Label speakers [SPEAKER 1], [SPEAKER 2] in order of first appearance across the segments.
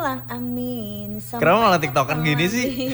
[SPEAKER 1] bilang amin.
[SPEAKER 2] Kenapa malah TikTokan gini sih?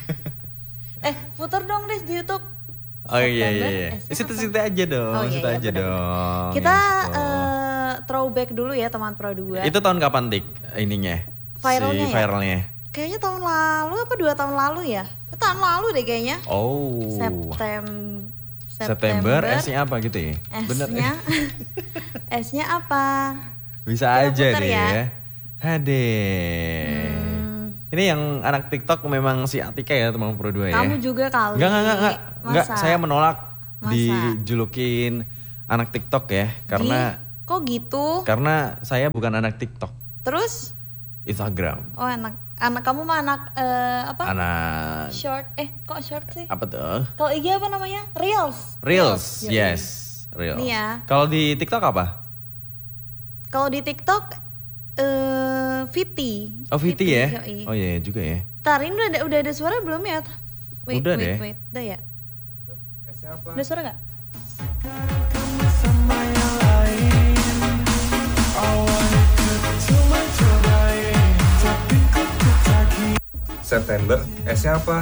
[SPEAKER 1] Putar dong Des di YouTube.
[SPEAKER 2] Oh iya. Situ aja dong, situ aja dong.
[SPEAKER 1] Kita throwback dulu ya teman Pro 2.
[SPEAKER 2] Itu tahun kapan Tik ininya?
[SPEAKER 1] Viralnya
[SPEAKER 2] viralnya.
[SPEAKER 1] Kayaknya tahun lalu apa 2 tahun lalu ya? Tahun lalu deh kayaknya.
[SPEAKER 2] Oh. September S-nya apa gitu ya?
[SPEAKER 1] S-nya S-nya apa?
[SPEAKER 2] Bisa
[SPEAKER 1] kita
[SPEAKER 2] aja deh
[SPEAKER 1] ya.
[SPEAKER 2] Hade. Ini yang anak TikTok memang si Atika ya teman Pro 2 ya.
[SPEAKER 1] Kamu juga kali.
[SPEAKER 2] Enggak, saya menolak dijulukin anak TikTok ya karena
[SPEAKER 1] kok gitu?
[SPEAKER 2] Karena saya bukan anak TikTok.
[SPEAKER 1] Terus?
[SPEAKER 2] Instagram.
[SPEAKER 1] Oh, anak kamu mah anak apa?
[SPEAKER 2] Anak
[SPEAKER 1] short. Kok short sih?
[SPEAKER 2] Apa tuh?
[SPEAKER 1] Kalau IG apa namanya?
[SPEAKER 2] Reels. Yes. Reels.
[SPEAKER 1] Nih ya.
[SPEAKER 2] Kalau di TikTok apa?
[SPEAKER 1] Kalau di TikTok Viti.
[SPEAKER 2] Oh, Viti ya?
[SPEAKER 1] Yoi.
[SPEAKER 2] Oh iya juga ya.
[SPEAKER 1] Ntar ini udah ada suara belum ya? Wait.
[SPEAKER 2] Udah
[SPEAKER 1] ya? Udah suara gak?
[SPEAKER 3] September, S-nya apa?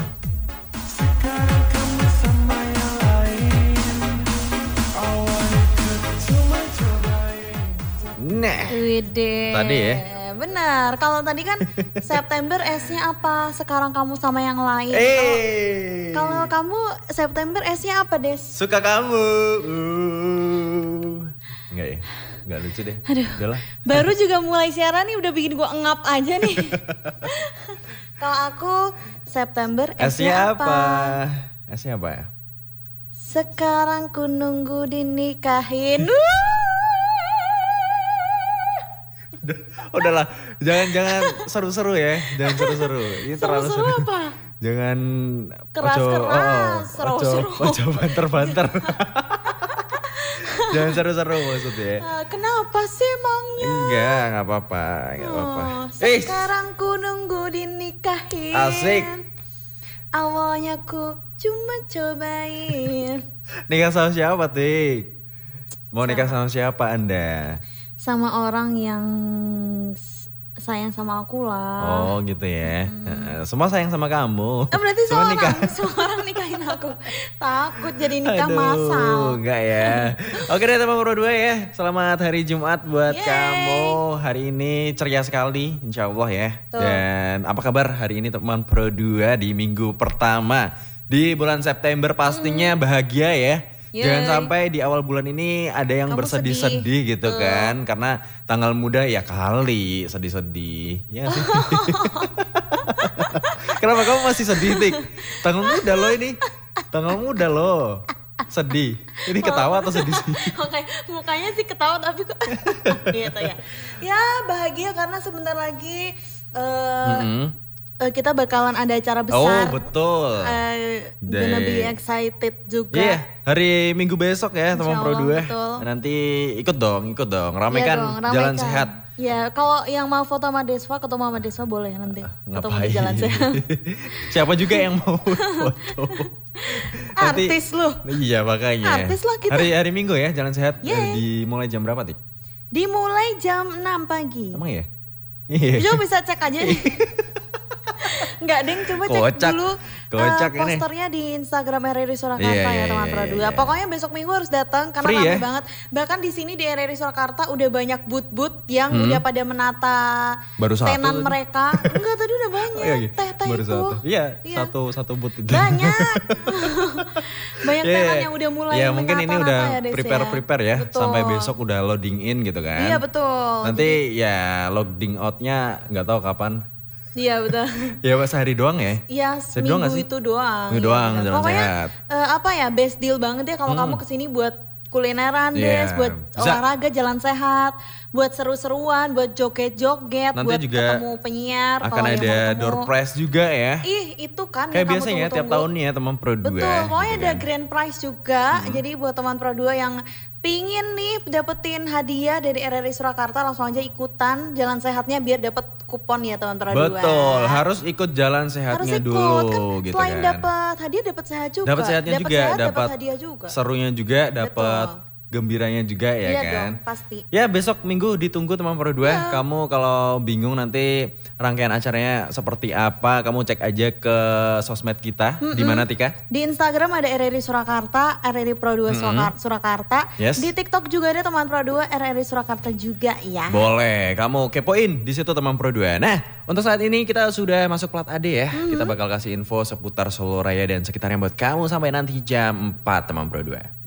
[SPEAKER 2] Nah.
[SPEAKER 1] Wede.
[SPEAKER 2] Tadi ya?
[SPEAKER 1] Benar. Kalau tadi kan September S-nya apa? Sekarang kamu sama yang lain. Kalau kamu September S-nya apa, Des?
[SPEAKER 2] Suka kamu. Enggak ya? Enggak lucu deh.
[SPEAKER 1] Aduh.
[SPEAKER 2] Udahlah.
[SPEAKER 1] Baru juga mulai siaran nih udah bikin gua engap aja nih. Kalau aku September S-nya apa?
[SPEAKER 2] S-nya apa ya?
[SPEAKER 1] Sekarang ku nunggu dinikahin.
[SPEAKER 2] Udahlah, jangan seru-seru ya, jangan seru-seru. Ini terlalu
[SPEAKER 1] seru apa?
[SPEAKER 2] Jangan
[SPEAKER 1] keras, seru-seru.
[SPEAKER 2] Ojo banter-banter. Jangan seru-seru maksudnya.
[SPEAKER 1] Kenapa sih emangnya?
[SPEAKER 2] Enggak apa-apa.
[SPEAKER 1] Sekarang ku nunggu dinikahin.
[SPEAKER 2] Asik.
[SPEAKER 1] Awalnya ku cuma cobain.
[SPEAKER 2] Nikah sama siapa, Tik? Mau nikah sama siapa Anda?
[SPEAKER 1] Sama orang yang sayang sama aku lah.
[SPEAKER 2] Oh gitu ya. Semua sayang sama kamu.
[SPEAKER 1] Berarti semua orang nikahin aku. Takut jadi nikah masal.
[SPEAKER 2] Enggak ya. Oke deh teman Pro 2 ya. Selamat hari Jumat buat kamu. Hari ini ceria sekali insya Allah ya.
[SPEAKER 1] Tuh.
[SPEAKER 2] Dan apa kabar hari ini teman Pro 2 di minggu pertama di bulan September pastinya bahagia ya. Jangan sampai di awal bulan ini ada yang
[SPEAKER 1] kamu
[SPEAKER 2] bersedih-sedih gitu kan. Karena tanggal muda ya kali sedih-sedih. Ya sih. Kenapa kamu masih sedih, Tik? Tanggal muda lo ini. Tanggal muda lo. Sedih. Ini ketawa atau sedih sih?
[SPEAKER 1] Oke, mukanya sih ketawa tapi kok gitu ya. Ya bahagia karena sebentar lagi kita bakalan ada acara besar.
[SPEAKER 2] Oh betul.
[SPEAKER 1] Gonna be excited juga.
[SPEAKER 2] Iya, hari Minggu besok ya teman Pro 2.
[SPEAKER 1] Betul.
[SPEAKER 2] Nanti ikut dong. Ramekan Jalan Sehat.
[SPEAKER 1] Ya, kalau yang mau foto sama Desva, ketemu sama Desva boleh nanti. Ketemu di Jalan Sehat.
[SPEAKER 2] Siapa juga yang mau foto?
[SPEAKER 1] Artis lu.
[SPEAKER 2] Iya makanya.
[SPEAKER 1] Artis lah kita.
[SPEAKER 2] Hari Minggu ya Jalan Sehat.
[SPEAKER 1] Yeah.
[SPEAKER 2] Dimulai jam berapa, Tik?
[SPEAKER 1] Dimulai jam 6 pagi.
[SPEAKER 2] Emang ya? Iya.
[SPEAKER 1] Coba bisa cek aja nih. Enggak deng, coba cek dulu posternya di Instagram RRI Surakarta ya teman Pro 2. Pokoknya besok Minggu harus datang karena
[SPEAKER 2] free,
[SPEAKER 1] rame banget. Bahkan di sini di RRI Surakarta udah banyak booth-booth yang udah pada menata tenan mereka. Enggak, tadi udah banyak. Teh-teh itu.
[SPEAKER 2] Iya, satu booth itu.
[SPEAKER 1] Banyak. Banyak tenan yang udah mulai
[SPEAKER 2] ya, mungkin ini udah
[SPEAKER 1] ya,
[SPEAKER 2] prepare ya.
[SPEAKER 1] Betul.
[SPEAKER 2] Sampai besok udah loading in gitu kan.
[SPEAKER 1] Iya betul.
[SPEAKER 2] Nanti ya loading outnya nggak tahu kapan.
[SPEAKER 1] Iya betul.
[SPEAKER 2] Ya sehari doang ya?
[SPEAKER 1] Iya seminggu itu doang.
[SPEAKER 2] Minggu doang, Jalan
[SPEAKER 1] Pokoknya
[SPEAKER 2] Sehat.
[SPEAKER 1] Best deal banget ya kalau kamu kesini buat kulineran Des, buat olahraga jalan sehat, buat seru-seruan, buat joget-joget, buat
[SPEAKER 2] juga
[SPEAKER 1] ketemu penyiar.
[SPEAKER 2] Akan ada door prize juga ya.
[SPEAKER 1] Itu kan
[SPEAKER 2] kayak biasanya tiap tahunnya teman Pro 2.
[SPEAKER 1] Betul, pokoknya
[SPEAKER 2] gitu
[SPEAKER 1] ada
[SPEAKER 2] kan.
[SPEAKER 1] grand prize juga. Jadi buat teman Pro 2 yang pingin nih dapetin hadiah dari RRI Surakarta, langsung aja ikutan jalan sehatnya biar dapet kupon ya teman Pro 2.
[SPEAKER 2] Betul, harus ikut jalan sehatnya dulu
[SPEAKER 1] kan,
[SPEAKER 2] gitu
[SPEAKER 1] selain
[SPEAKER 2] kan.
[SPEAKER 1] dapat hadiah dapat sehat juga.
[SPEAKER 2] Dapat sehatnya juga, dapat
[SPEAKER 1] hadiah juga.
[SPEAKER 2] Serunya juga dapat gembiranya juga ya
[SPEAKER 1] Iya
[SPEAKER 2] kan.
[SPEAKER 1] dong, pasti.
[SPEAKER 2] Ya besok minggu ditunggu teman Pro 2. Kamu kalau bingung nanti rangkaian acaranya seperti apa, kamu cek aja ke sosmed kita. Di mana Tika?
[SPEAKER 1] Di Instagram ada RRI Surakarta, RRI Pro 2 Surakarta.
[SPEAKER 2] Yes.
[SPEAKER 1] Di TikTok juga ada teman Pro 2 RRI Surakarta juga ya.
[SPEAKER 2] Boleh, kamu kepoin di situ teman Pro 2. Nah, untuk saat ini kita sudah masuk plat AD ya. Kita bakal kasih info seputar Solo Raya dan sekitarnya buat kamu sampai nanti jam 4 teman Pro 2.